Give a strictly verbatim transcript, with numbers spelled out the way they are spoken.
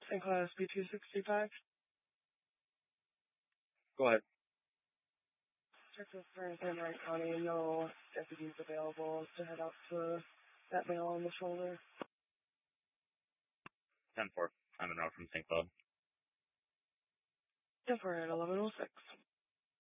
Saint Cloud S P two sixty-five. Go ahead. Check with Frank in Wright County. No deputies available to head out to that male on the shoulder. ten four. I'm in route from Saint Cloud. ten four at eleven oh six.